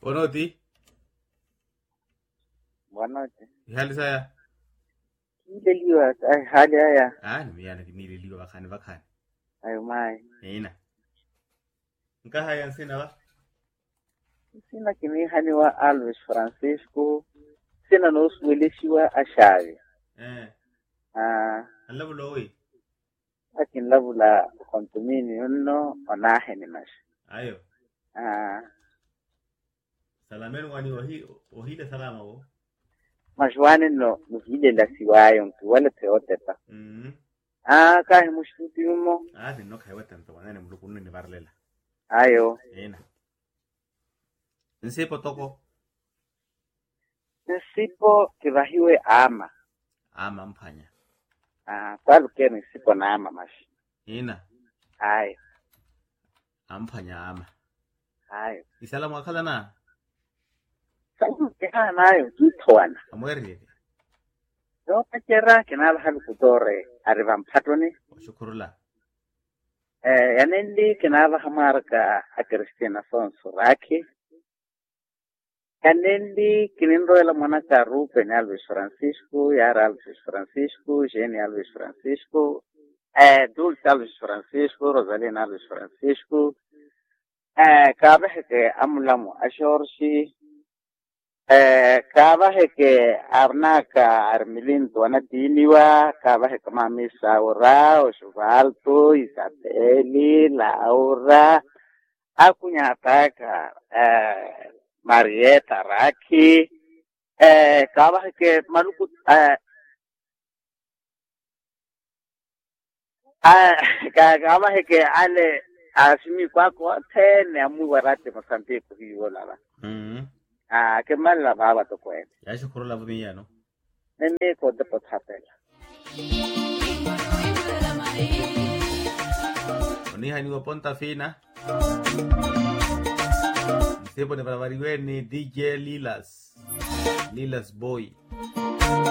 Bonoti. Buonanotte. Hali saya. Nililiwa hali haya. Nimeyana nililiwa bakani. Ayo mai. Ina. Nka haya sina ba? Sina kini hani wa Alves Francisco. Sina no sweleshiwa ashavi. Alabu lowi. Akin labula kontumini unno onahe ni mash. Ayo. Salamenu wani wahile salama wo. Mashwani no muhile la siwayo mtu wale teoteta. Kahi mushtuti umo. Zino kai wata mtu wanene mlukunu ni barlela. Ayo. Ina. Nsipo toko. Nsipo kivahiwe ama. Ama mpanya. Palu kene nsipo na ama mashi. Ina. Ayo. Ampanya ama. Ayo. Isalamu wakala na? Salamu kena nayo kitwana. Amweri. Yo kachera kenala halu kutore arriva mpatoni. Shukurula. Yanendi kenala hamarka a Cristina Sonso Raki. Yanendi kinendo la monaka Rupe ni Alves Francisco, Yara Alves Francisco, Jenny Alves Francisco, Dulce Alves Francisco, Rosalina Alves Francisco, kabahe ke amulamu ashorshi, kabahe ke arnaka armilinto anatiniwa, kabahe ke mami Saura, Osvaldo, Isabeli, Laura, akunyataka Marieta Raki, kabahe ke maluku, kabahe ke ale asimi kwako tene amu warate Mozambique hiyo lala. Ke mala baba to kwenda. Ya shukurula bumiya no. Nene ko de potapela. Oni hani wa ponta fina. Sipo de barabariweni DJ Lilas Boy.